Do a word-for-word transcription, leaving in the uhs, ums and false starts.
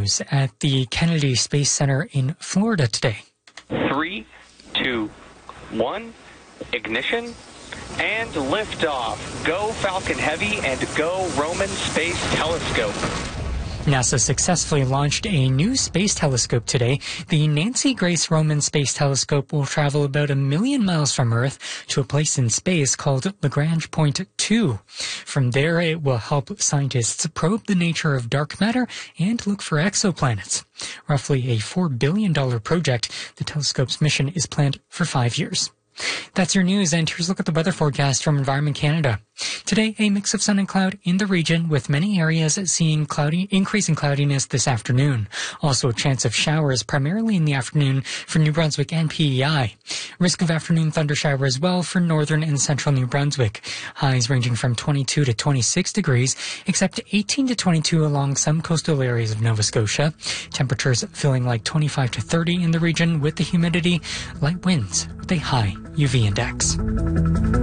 boosters at the Kennedy Space Center in Florida today. Three, two, one, ignition, and liftoff. Go Falcon Heavy and go Roman Space Telescope. NASA successfully launched a new space telescope today. The Nancy Grace Roman Space Telescope will travel about a million miles from Earth to a place in space called Lagrange Point two. From there, it will help scientists probe the nature of dark matter and look for exoplanets. Roughly a four billion dollars project, the telescope's mission is planned for five years. That's your news, and here's a look at the weather forecast from Environment Canada. Today, a mix of sun and cloud in the region, with many areas seeing cloudy, increasing cloudiness this afternoon. Also, a chance of showers primarily in the afternoon for New Brunswick and P E I. Risk of afternoon thunder shower as well for northern and central New Brunswick. Highs ranging from twenty-two to twenty-six degrees, except eighteen to twenty-two along some coastal areas of Nova Scotia. Temperatures feeling like twenty-five to thirty in the region with the humidity. Light winds with a high U V index.